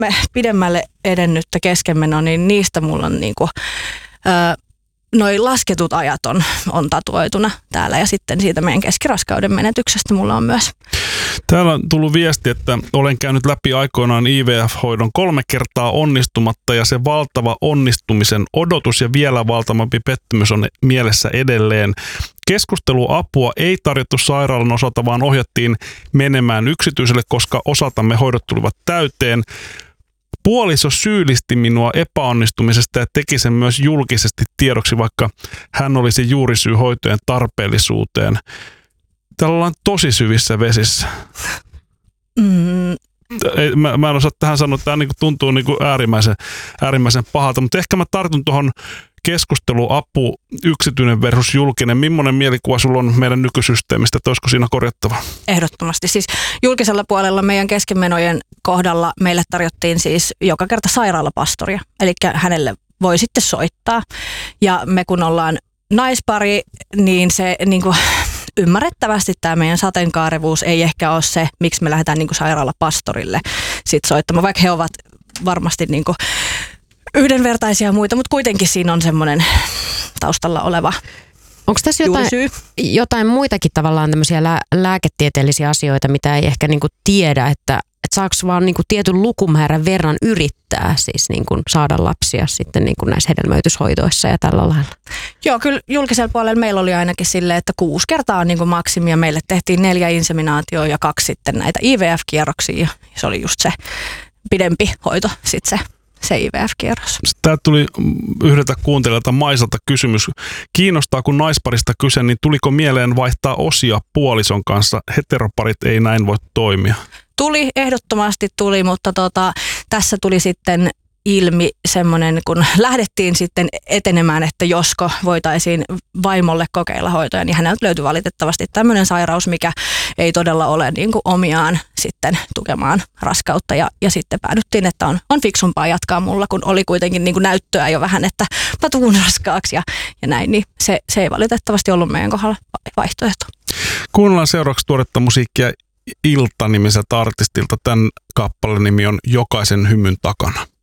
pidemmälle edennyttä keskenmenoa, niin niistä mulla on niinku, noi lasketut ajat on tatuoituna täällä ja sitten siitä meidän keskiraskauden menetyksestä mulla on myös. Täällä on tullut viesti, että olen käynyt läpi aikoinaan IVF-hoidon 3 kertaa onnistumatta ja se valtava onnistumisen odotus ja vielä valtavampi pettymys on mielessä edelleen. Keskusteluapua ei tarjottu sairaalan osalta, vaan ohjattiin menemään yksityiselle, koska osaltamme hoidot tulivat täyteen. Puoliso syyllisti minua epäonnistumisesta ja teki sen myös julkisesti tiedoksi, vaikka hän olisi juurisyy hoitojen tarpeellisuuteen. Täällä ollaan tosi syvissä vesissä. Mä en osaa tähän sanoa, että tämä niinku tuntuu niinku äärimmäisen pahalta, mutta ehkä mä tartun tuohon keskusteluapu, yksityinen versus julkinen. Millainen mielikuva sulla on meidän nykysysteemistä, että olisiko siinä korjattavaa? Ehdottomasti. Siis julkisella puolella meidän keskenmenojen kohdalla meille tarjottiin siis joka kerta sairaalapastoria. Eli hänelle voi sitten soittaa. Ja me kun ollaan naispari, niin se niinku ymmärrettävästi tämä meidän sateenkaarevuus ei ehkä ole se, miksi me lähdetään niinku sairaalapastorille sit soittamaan, vaikka he ovat varmasti niinku yhdenvertaisia ja muita, mutta kuitenkin siinä on semmoinen taustalla oleva. Onko tässä jotain muitakin tavallaan tämmöisiä lääketieteellisiä asioita, mitä ei ehkä niinku tiedä, että saako vaan niinku tietyn lukumäärän verran yrittää siis niinku saada lapsia sitten niinku näissä hedelmöityshoidoissa ja tällä lailla? Joo, kyllä julkisella puolella meillä oli ainakin silleen, että 6 kertaa on niinku maksimia. Meille tehtiin 4 inseminaatioa ja 2 sitten näitä IVF-kierroksia ja se oli just se pidempi hoito sitten se IVF-kierros. Tämä tuli yhdeltä kuuntelijalta Maisalta kysymys. Kiinnostaa, kun naisparista kyse, niin tuliko mieleen vaihtaa osia puolison kanssa? Heteroparit ei näin voi toimia. Ehdottomasti tuli, mutta tässä tuli sitten ilmi semmoinen, kun lähdettiin sitten etenemään, että josko voitaisiin vaimolle kokeilla hoitoja, niin häneltä löytyi valitettavasti tämmöinen sairaus, mikä ei todella ole niin kuin omiaan sitten tukemaan raskautta. Ja sitten päädyttiin, että on fiksumpaa jatkaa mulla, kun oli kuitenkin niin kuin näyttöä jo vähän, että mä tuun raskaaksi ja näin, niin se ei valitettavasti ollut meidän kohdalla vaihtoehto. Kuunnellaan seuraavaksi tuoretta musiikkia Ilta-nimiseltä artistilta. Tämän kappaleen nimi on Jokaisen hymyn takana.